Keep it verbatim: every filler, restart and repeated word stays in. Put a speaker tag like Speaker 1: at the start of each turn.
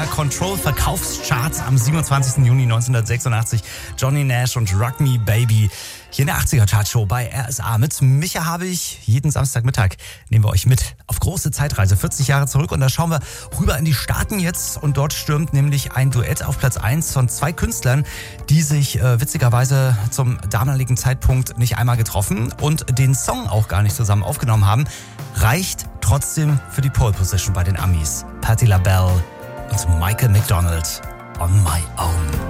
Speaker 1: Control Verkaufscharts am siebenundzwanzigsten Juni neunzehnhundertsechsundachtzig. Johnny Nash und Rock Me Baby. Hier in der achtziger Chartshow bei R S A. Mit Micha habe ich jeden Samstagmittag nehmen wir euch mit auf große Zeitreise, vierzig Jahre zurück. Und da schauen wir rüber in die Staaten jetzt. Und dort stürmt nämlich ein Duett auf Platz eins von zwei Künstlern, die sich äh, witzigerweise zum damaligen Zeitpunkt nicht einmal getroffen und den Song auch gar nicht zusammen aufgenommen haben. Reicht trotzdem für die Pole Position bei den Amis. Patti LaBelle und Michael McDonald, On My Own.